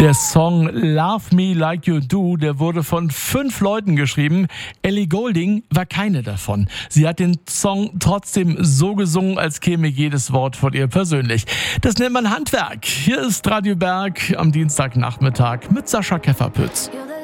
Der Song Love Me Like You Do, der wurde von 5 Leuten geschrieben. Ellie Goulding war keine davon. Sie hat den Song trotzdem so gesungen, als käme jedes Wort von ihr persönlich. Das nennt man Handwerk. Hier ist Radio Berg am Dienstagnachmittag mit Sascha Kefferpütz.